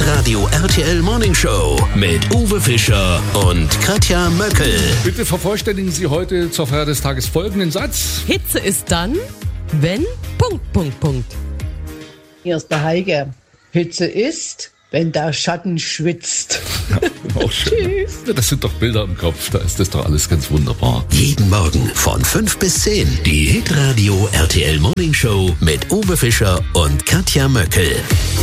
Hitradio RTL Morning Show mit Uwe Fischer und Katja Möckel. Bitte vervollständigen Sie heute zur Feier des Tages folgenden Satz. Hitze ist dann, wenn... ... Hier ist der Heike. Hitze ist, wenn der Schatten schwitzt. Auch schön. Tschüss. Ja, das sind doch Bilder im Kopf, da ist das doch alles ganz wunderbar. Jeden Morgen von 5 bis 10. Die Hitradio RTL Morning Show mit Uwe Fischer und Katja Möckel.